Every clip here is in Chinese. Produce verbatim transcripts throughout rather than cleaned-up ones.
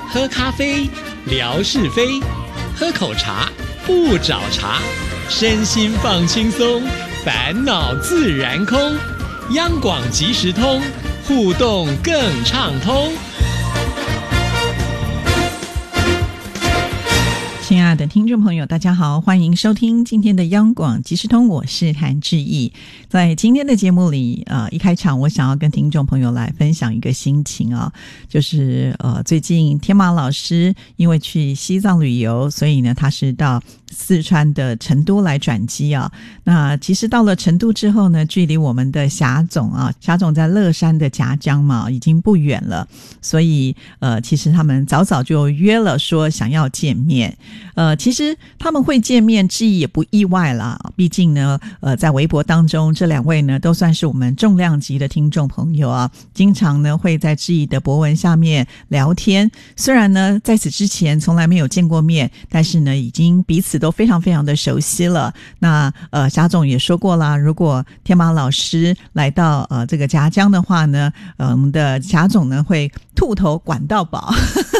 喝咖啡，聊是非；喝口茶，不找茬。身心放轻松，烦恼自然空。央广即时通，互动更畅通。 亲爱的听众朋友，大家好，欢迎收听今天的央广即时通，我是谭志毅。在今天的节目里，呃，一开场我想要跟听众朋友来分享一个心情啊，就是呃，最近天马老师因为去西藏旅游，所以呢，他是到四川的成都来转机啊。那其实到了成都之后呢，距离我们的霞总啊，霞总在乐山的夹江嘛，已经不远了，所以呃，其实他们早早就约了说想要见面。呃，其实他们会见面，志毅也不意外啦。毕竟呢，呃，在微博当中，这两位呢都算是我们重量级的听众朋友啊，经常呢会在志毅的博文下面聊天。虽然呢在此之前从来没有见过面，但是呢已经彼此都非常非常的熟悉了。那呃，霞总也说过啦，如果天马老师来到呃这个夹江的话呢，呃，我们的霞总呢会兔头管到饱。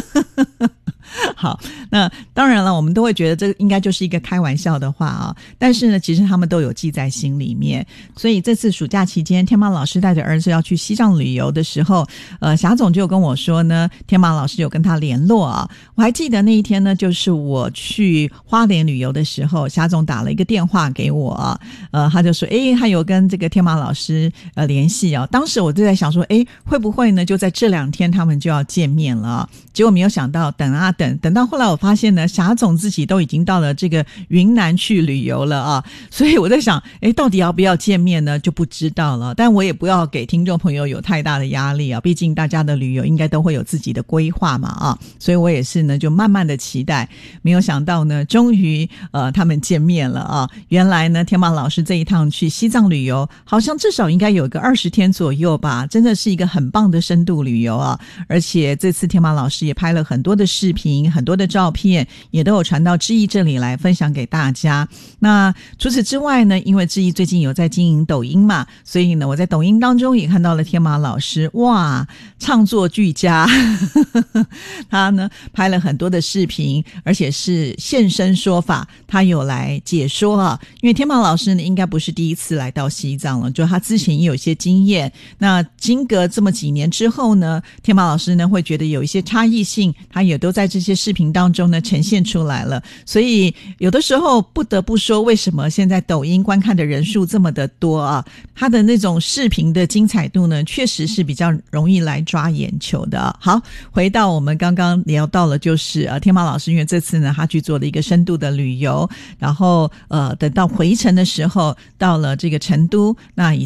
好，那当然了，我们都会觉得这应该就是一个开玩笑的话啊，但是呢，其实他们都有记在心里面。所以这次暑假期间，天马老师带着儿子要去西藏旅游的时候，呃，霞总就跟我说呢，天马老师有跟他联络啊。我还记得那一天呢，就是我去花莲旅游的时候，霞总打了一个电话给我啊，呃，他就说，诶，他有跟这个天马老师呃联系啊。当时我就在想说，诶，会不会呢，就在这两天他们就要见面了啊？结果没有想到，等啊等，等到后来我发现呢，霞总自己都已经到了这个云南去旅游了啊，所以我在想，诶，到底要不要见面呢？就不知道了。但我也不要给听众朋友有太大的压力啊，毕竟大家的旅游应该都会有自己的规划嘛啊，所以我也是呢，就慢慢的期待。没有想到呢，终于呃他们见面了啊。原来呢，天马老师这一趟去西藏旅游，好像至少应该有个二十天左右吧，真的是一个很棒的深度旅游啊。而且这次天马老师也拍了很多的视频，很多的照片，也都有传到志毅这里来分享给大家。那除此之外呢，因为志毅最近有在经营抖音嘛，所以呢我在抖音当中也看到了天马老师，哇，唱作俱佳。他呢拍了很多的视频，而且是现身说法，他有来解说啊。因为天马老师呢应该不是第一次来到西藏了，就他之前也有一些经验。那经隔这么几年之后呢，天马老师呢会觉得有一些差异性，他也都在这些视频当中呢呈现出来了。所以有的时候不得不说，为什么现在抖音观看的人数这么的多啊？他的那种视频的精彩度呢，确实是比较容易来抓眼球的。好，回到我们刚刚聊到了，就是呃，天马老师因为这次呢他去做了一个深度的旅游，然后呃等到回程的时候到了这个成都，那已